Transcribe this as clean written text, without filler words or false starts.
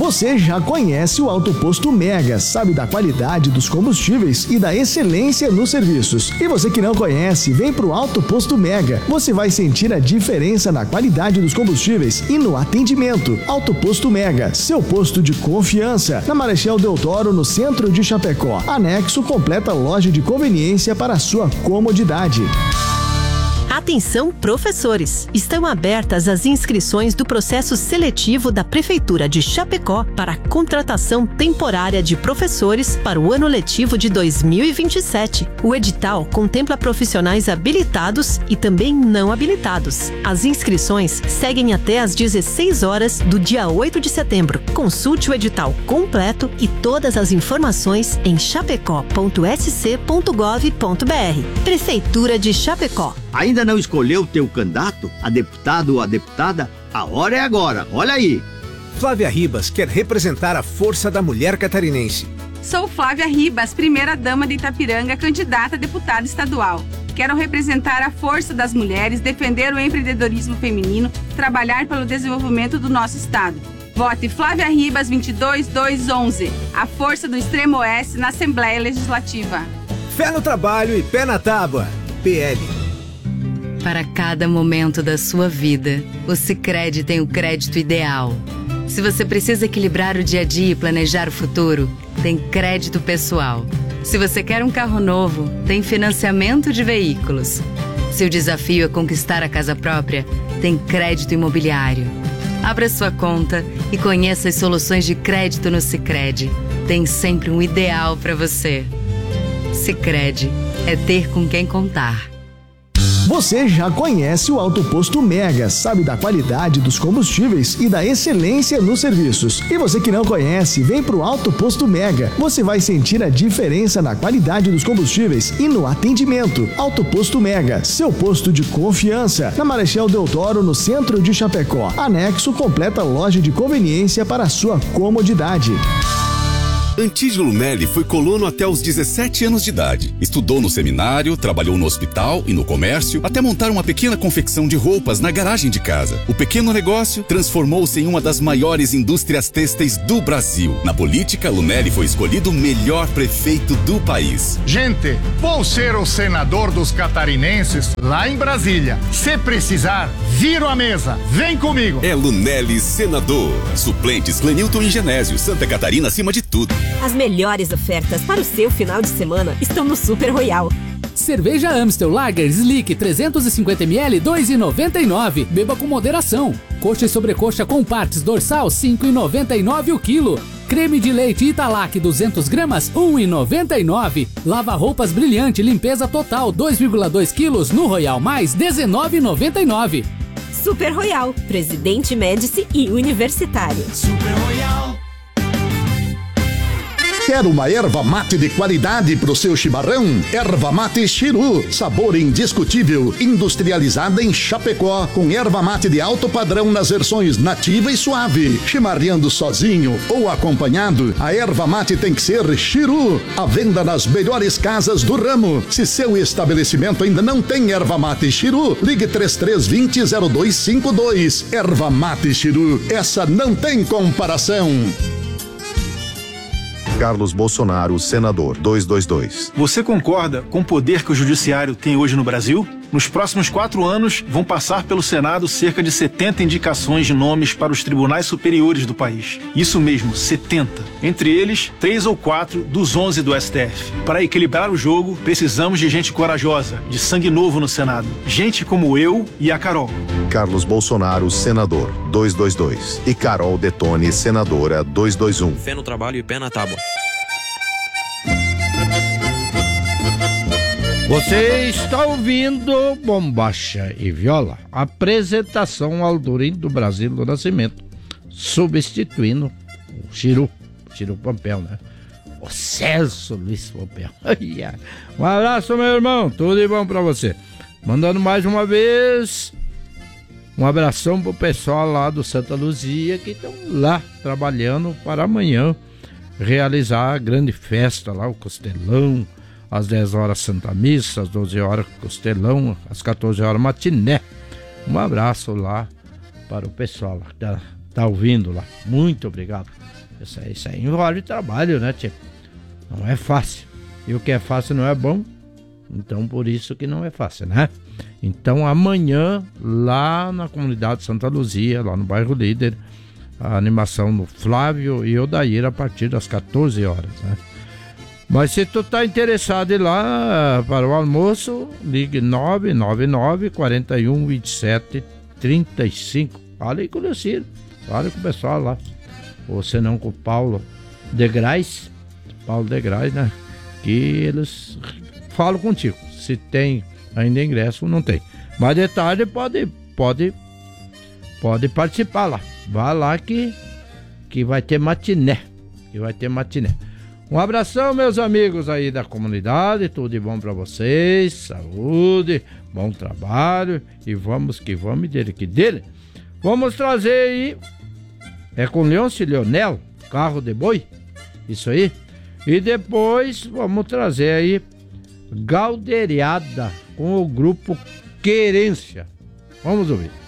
Você já conhece o Alto Posto Mega, sabe da qualidade dos combustíveis e da excelência nos serviços. E você que não conhece, vem pro Alto Posto Mega. Você vai sentir a diferença na qualidade dos combustíveis e no atendimento. Alto Posto Mega, seu posto de confiança. Na Marechal Deodoro, no centro de Chapecó. Anexo completa loja de conveniência para a sua comodidade. Atenção, professores! Estão abertas as inscrições do processo seletivo da Prefeitura de Chapecó para a contratação temporária de professores para o ano letivo de 2027. O edital contempla profissionais habilitados e também não habilitados. As inscrições seguem até às 16 horas do dia 8 de setembro. Consulte o edital completo e todas as informações em chapecó.sc.gov.br. Prefeitura de Chapecó. Ainda não escolheu o teu candidato, a deputado ou a deputada? A hora é agora, olha aí. Flávia Ribas quer representar a força da mulher catarinense. Sou Flávia Ribas, primeira-dama de Itapiranga, candidata a deputada estadual. Quero representar a força das mulheres, defender o empreendedorismo feminino, trabalhar pelo desenvolvimento do nosso estado. Vote Flávia Ribas 22211, a força do Extremo Oeste na Assembleia Legislativa. Fé no trabalho e pé na tábua. PL. Para cada momento da sua vida, o Sicredi tem o crédito ideal. Se você precisa equilibrar o dia a dia e planejar o futuro, tem crédito pessoal. Se você quer um carro novo, tem financiamento de veículos. Se o desafio é conquistar a casa própria, tem crédito imobiliário. Abra sua conta e conheça as soluções de crédito no Sicredi. Tem sempre um ideal para você. Sicredi é ter com quem contar. Você já conhece o Alto Posto Mega, sabe da qualidade dos combustíveis e da excelência nos serviços. E você que não conhece, vem pro Alto Posto Mega. Você vai sentir a diferença na qualidade dos combustíveis e no atendimento. Alto Posto Mega, seu posto de confiança. Na Marechal Deodoro, no centro de Chapecó. Anexo completa loja de conveniência para a sua comodidade. Antídio Lunelli foi colono até os 17 anos de idade. Estudou no seminário, trabalhou no hospital e no comércio, até montar uma pequena confecção de roupas na garagem de casa. O pequeno negócio transformou-se em uma das maiores indústrias têxteis do Brasil. Na política, Lunelli foi escolhido o melhor prefeito do país. Gente, vou ser o senador dos catarinenses lá em Brasília. Se precisar, viro a mesa. Vem comigo. É Lunelli senador. Suplentes Clenilton e Genésio. Santa Catarina acima de tudo. As melhores ofertas para o seu final de semana estão no Super Royal. Cerveja Amstel Lager Slick 350ml 2,99. Beba com moderação. Coxa e sobrecoxa com partes dorsal 5,99 o quilo. Creme de leite Italac 200 gramas 1,99. Lava roupas brilhante limpeza total 2,2 quilos no Royal Mais 19,99. Super Royal, Presidente Médici e Universitário. Super Royal. Quer uma erva mate de qualidade pro seu chimarrão? Erva mate Chiru, sabor indiscutível, industrializada em Chapecó, com erva mate de alto padrão nas versões nativa e suave. Chimarreando sozinho ou acompanhado, a erva mate tem que ser Chiru, à venda nas melhores casas do ramo. Se seu estabelecimento ainda não tem erva mate Chiru, ligue 3320-0252. Erva mate Chiru, essa não tem comparação. Carlos Bolsonaro, senador, 222. Você concorda com o poder que o judiciário tem hoje no Brasil? Nos próximos 4 anos, vão passar pelo Senado cerca de 70 indicações de nomes para os tribunais superiores do país. Isso mesmo, 70. Entre eles, 3 ou 4 dos 11 do STF. Para equilibrar o jogo, precisamos de gente corajosa, de sangue novo no Senado. Gente como eu e a Carol. Carlos Bolsonaro, senador, 222. E Carol Detone, senadora, 221. Fé no trabalho e pé na tábua. Você está ouvindo Bombacha e Viola, apresentação Aldorim do Brasil do Nascimento, substituindo o Chiru Pompeu, né? O Celso Luiz Pompeu. Um abraço, meu irmão, tudo de bom pra você. Mandando mais uma vez um abração pro pessoal lá do Santa Luzia, que estão lá trabalhando para amanhã realizar a grande festa lá, o Costelão. Às 10 horas Santa Missa, às 12 horas Costelão, às 14 horas Matiné. Um abraço lá para o pessoal da tá ouvindo lá. Muito obrigado. Isso aí envolve trabalho, né, tia? Não é fácil. E o que é fácil não é bom. Então, por isso que não é fácil, né? Então, amanhã, lá na comunidade Santa Luzia, lá no bairro Líder, a animação do Flávio e Odair a partir das 14 horas, né? Mas se tu tá interessado em ir lá para o almoço, ligue 999 41 27 35. Fala aí com o Lucílio, fala com o pessoal lá. Ou se não com o Paulo de Grais, né? Que eles falam contigo. Se tem ainda ingresso ou não tem. Mas de tarde pode participar lá. Vá lá que vai ter matiné. Um abração, meus amigos aí da comunidade, tudo de bom pra vocês, saúde, bom trabalho e vamos que vamos, dele que dele. Vamos trazer aí, é com Leôncio Leonel, Carro de Boi, isso aí. E depois vamos trazer aí Galderiada com o grupo Querência. Vamos ouvir.